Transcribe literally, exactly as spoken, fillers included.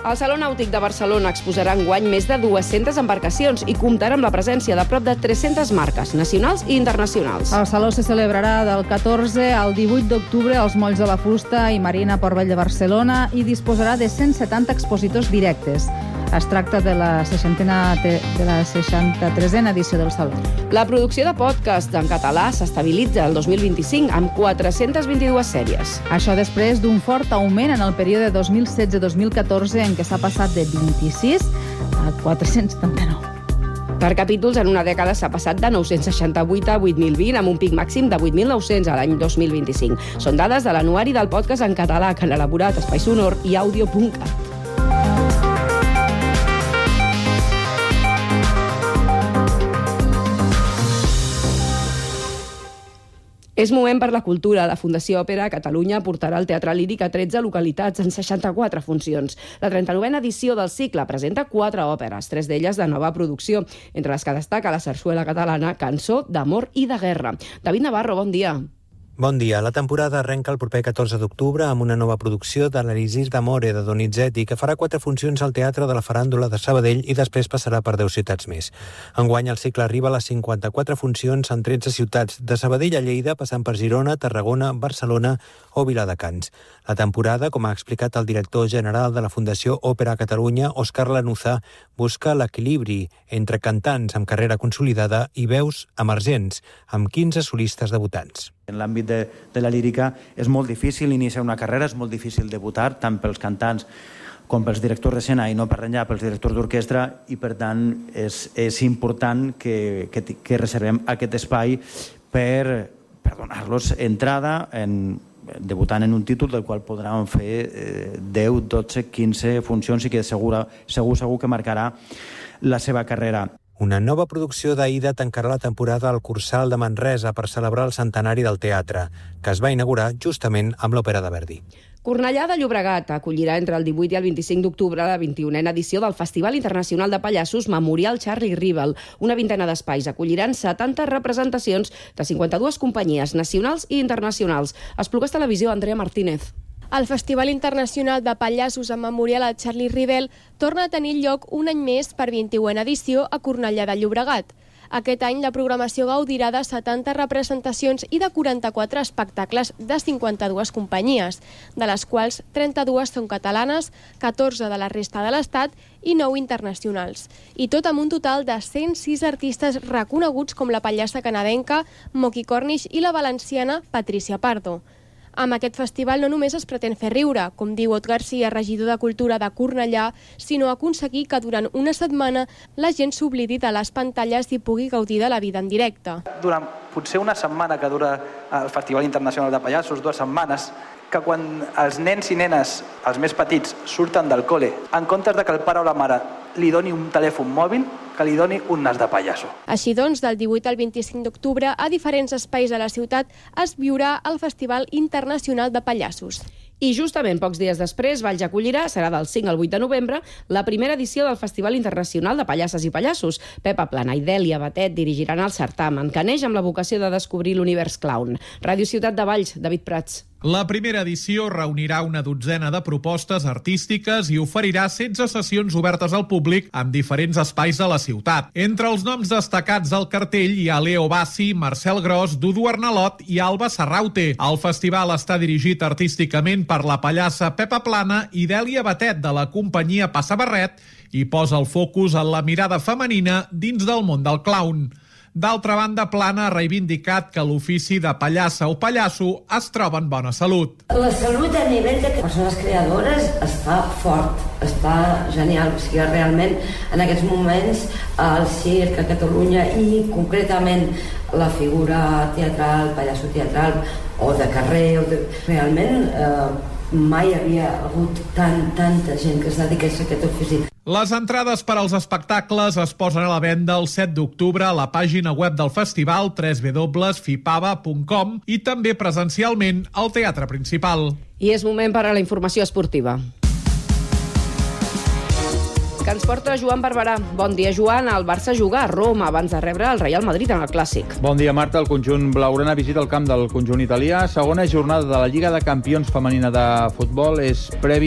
El Saló Nàutic de Barcelona exposarà enguany més de dues-centes embarcacions i comptarà amb la presència de prop de tres-centes marques nacionals i internacionals. El Saló se celebrarà del catorze al divuit d'octubre als Molls de la Fusta i Marina Port Vell de Barcelona i disposarà de cent setanta expositors directes. Es tracta de la seixantena de la seixanta-tresena edició del Saló. La producció de podcast en català s'estabilitza el dos mil vint-i-cinc amb quatre-centes vint-i-dues sèries. Això després d'un fort augment en el període dos mil setze dos mil catorze en què s'ha passat de vint-i-sis a quatre-cents setanta-nou. Per capítols, en una dècada s'ha passat de nou-cents seixanta-vuit a vuit mil vint, amb un pic màxim de vuit mil nou-cents a l'any dos mil vint-i-cinc. Són dades de l'anuari del podcast en català que han elaborat Espai Sonor i Àudio punt cat. És moment per la cultura. La Fundació Òpera Catalunya portarà el Teatre Líric a tretze localitats en seixanta-quatre funcions. La trenta-novena edició del cicle presenta quatre òperes, tres d'elles de nova producció, entre les que destaca la sarsuela catalana Cançó d'amor i de guerra. David Navarro, bon dia. Bon dia. La temporada arrenca el proper catorze d'octubre amb una nova producció de l'Elisir d'Amore de Donizetti, que farà quatre funcions al Teatre de la Faràndula de Sabadell i després passarà per deu ciutats més. Enguany el cicle arriba a les cinquanta-quatre funcions en tretze ciutats, de Sabadell a Lleida, passant per Girona, Tarragona, Barcelona o Viladecans. La temporada, com ha explicat el director general de la Fundació Òpera Catalunya, Òscar Lanuza, busca l'equilibri entre cantants amb carrera consolidada i veus emergents, amb quinze solistes debutants. En l'àmbit de, de la lírica és molt difícil iniciar una carrera, és molt difícil debutar, tant pels cantants com pels directors d'escena i no per enllà pels directors d'orquestra, i per tant és, és important que, que, que reservem aquest espai per, per donar-los entrada en, debutant en un títol del qual podran fer eh, deu, dotze, quinze funcions i que segur, segur, segur que marcarà la seva carrera. Una nova producció d'Aida tancarà la temporada al Cursal de Manresa per celebrar el centenari del teatre, que es va inaugurar justament amb l'òpera de Verdi. Cornellà de Llobregat acollirà entre el divuit i el vint-i-cinc d'octubre la vint-i-unena edició del Festival Internacional de Pallassos Memorial Charlie Rivel. Una vintena d'espais acolliran setanta representacions de cinquanta-dues companyies nacionals i internacionals. Esplugues Televisió, Andrea Martínez. El Festival Internacional de Pallassos en Memorial al Charlie Rivel torna a tenir lloc un any més per vint-i-unena edició a Cornellà de Llobregat. Aquest any la programació gaudirà de setanta representacions i de quaranta-quatre espectacles de cinquanta-dues companyies, de les quals trenta-dues són catalanes, catorze de la resta de l'Estat i nou internacionals. I tot amb un total de cent sis artistes reconeguts com la pallassa canadenca Moqui Cornish i la valenciana Patricia Pardo. Amb aquest festival no només es pretén fer riure, com diu Ot Garcia, regidor de Cultura de Cornellà, sinó aconseguir que durant una setmana la gent s'oblidi de les pantalles i pugui gaudir de la vida en directe. Durant potser una setmana que dura el Festival Internacional de Pallassos, dues setmanes, que quan els nens i nenes, els més petits, surten del col·le, en comptes de que el pare o la mare li doni un telèfon mòbil, que li doni un nas de pallasso. Així doncs, del divuit al vint-i-cinc d'octubre, a diferents espais de la ciutat es viurà el Festival Internacional de Pallassos. I justament pocs dies després, Valls acollirà, serà del cinc al vuit de novembre, la primera edició del Festival Internacional de Pallasses i Pallassos. Pepa Plana i Dèlia Batet dirigiran el certamen, que neix amb la vocació de descobrir l'univers clown. Ràdio Ciutat de Valls, David Prats. La primera edició reunirà una dotzena de propostes artístiques i oferirà setze sessions obertes al públic amb diferents espais de la ciutat. Entre els noms destacats del cartell hi ha Leo Bassi, Marcel Gros, Dudu Arnalot i Alba Serraute. El festival està dirigit artísticament per la pallassa Pepa Plana i Dèlia Batet de la companyia Passa Barret i posa el focus en la mirada femenina dins del món del clown. D'altra banda, Plana ha reivindicat que l'ofici de pallassa o pallasso es troba en bona salut. La salut a nivell de persones creadores està fort, està genial. O sigui, realment, en aquests moments, el circ a Catalunya i concretament la figura teatral, pallasso teatral o de carrer, o de... realment eh, mai havia hagut tant, tanta gent que es dediqués a aquest ofici. Les entrades per als espectacles es posen a la venda el set d'octubre a la pàgina web del festival w w w punt fipaba punt com i també presencialment al Teatre Principal. I és moment per a la informació esportiva, que ens porta Joan Barberà. Bon dia, Joan. El Barça juga a Roma abans de rebre el Real Madrid en el Clàssic. Bon dia, Marta. El conjunt blaugrana visita el camp del conjunt italià. Segona jornada de la Lliga de Campions femenina de futbol és previ